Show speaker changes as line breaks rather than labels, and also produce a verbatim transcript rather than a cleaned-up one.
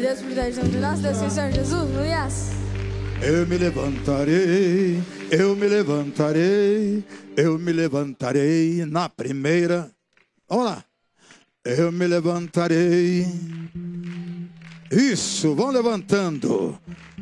Deus protege de nosso Deus, Senhor Jesus, yes.
Eu me levantarei, eu me levantarei, eu me levantarei na primeira. Vamos lá. Eu me levantarei. Isso, vão levantando.